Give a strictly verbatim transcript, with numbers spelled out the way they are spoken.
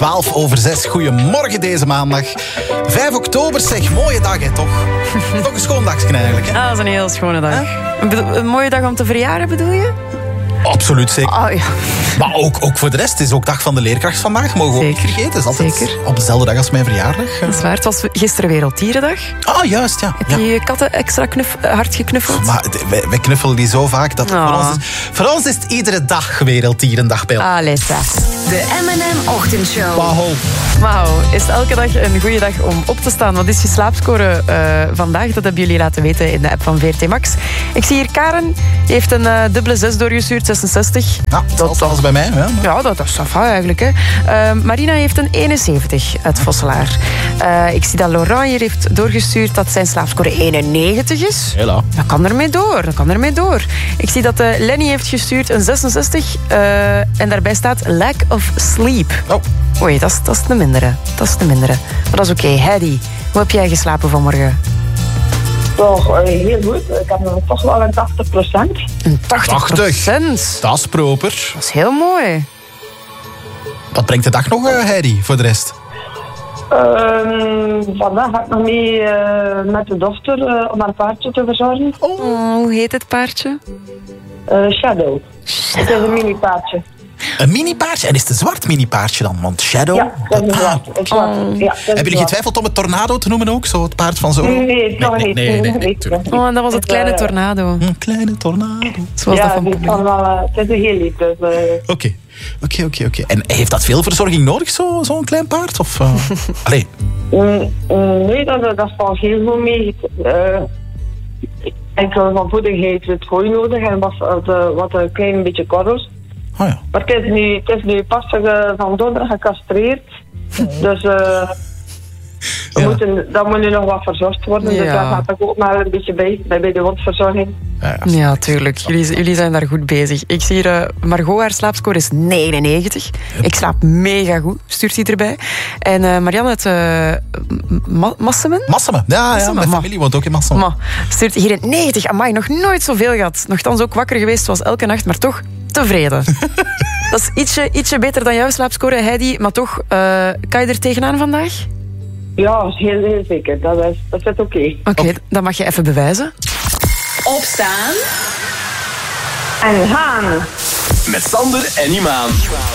twaalf over zes. Goedemorgen deze maandag. vijf oktober, zeg, mooie dag, hè, toch? Toch een schoon dagje eigenlijk, hè? Ah, dat is een heel schone dag. Een, bedo- een mooie dag om te verjaren, bedoel je? Absoluut, zeker. Oh, ja. Maar ook, ook voor de rest, het is ook dag van de leerkracht vandaag. Mogen we ook niet Zeker. vergeten. Het is altijd Zeker. op dezelfde dag als mijn verjaardag. Dat is waar. Het was gisteren Werelddierendag. Ah, juist, ja. Heb ja. je je katten extra knuff, hard geknuffeld? Maar d- wij, wij knuffelen die zo vaak dat Oh. voor, ons is, voor ons is het iedere dag Werelddierendag bij ons. Allee, zeg. De M en M Ochtendshow. Wauw. Wauw, is het elke dag een goede dag om op te staan? Wat is je slaapscore uh, vandaag? Dat hebben jullie laten weten in de app van V R T Max. Ik zie hier Karen, die heeft een uh, dubbele zes doorgestuurd, zesenzestig. Ja, dat was bij mij. Ja. Ja, dat is sava eigenlijk. Hè. Uh, Marina heeft een eenenzeventig uit Vosselaar. Uh, ik zie dat Laurent hier heeft doorgestuurd dat zijn slaapscore eenennegentig is. Hela. Dat kan ermee door, dat kan ermee door. Ik zie dat uh, Lenny heeft gestuurd een zesenzestig uh, en daarbij staat lack of sleep. Oh. Oei, dat is, dat is de mindere. Dat is de mindere. Maar dat is oké. Okay. Heidi, hoe heb jij geslapen vanmorgen? Toch uh, heel goed. Ik heb nog toch wel een tachtig procent. Een tachtig procent. Dat is proper. Dat is heel mooi. Wat brengt de dag nog, uh, Heidi, voor de rest? Um, vandaag ga ik nog mee uh, met de dochter uh, om haar paardje te verzorgen. Oh, hoe heet het paardje? Uh, Shadow. Shadow. Het is een mini paardje. Een mini-paardje? En is het een zwart mini-paardje dan? Want Shadow... Ja, dat is een zwart. Ah. Een zwart. Oh. Ja, dat is Hebben jullie zwart. getwijfeld om het Tornado te noemen ook? Zo het paard van Zorro? Nee, nog nee, niet. nee, nee, nee, nee, niet. tuurlijk niet. Oh, en dat was het kleine Uh, tornado. Een kleine tornado. Zoals ja, dat van die Poepel. kan wel, uh, het is een heel lief. Dus, uh, Oké, oké, oké, oké. En heeft dat veel verzorging nodig, zo- zo'n klein paard? Of, uh... Allee. mm, mm, nee, dat, dat valt heel goed mee. Uh, enkel van voeding heeft het gooi nodig en wat, uh, wat een klein beetje korrels. Oh ja. Maar het is nu, het is nu pas uh, van donderdag gecastreerd. Dus uh, we Ja. moeten, dat moet nu nog wat verzorgd worden. Ja. Dus daar gaat ik ook maar een beetje bij, bij, bij de wondverzorging. Ja, ja. Ja, tuurlijk. Jullie, jullie zijn daar goed bezig. Ik zie hier, uh, Margot, haar slaapscore is negenennegentig. Ik slaap mega goed, stuurt hij erbij. En uh, Marianne uit uh, Ma- Massemen? Massemen. Ja, ja, Massemen, mijn ma. familie woont ook in Massemen. Ma, stuurt hier een negentig. Amai, nog nooit zoveel gehad. Nochtans ook wakker geweest zoals elke nacht, maar toch tevreden. Dat is ietsje, ietsje beter dan jouw slaapscore, Heidi. Maar toch, uh, kan je er tegenaan vandaag? Ja, heel, heel zeker. Dat is, dat is oké. Oké, okay, dan mag je even bewijzen. Opstaan. En gaan. Met Sander en Imaan.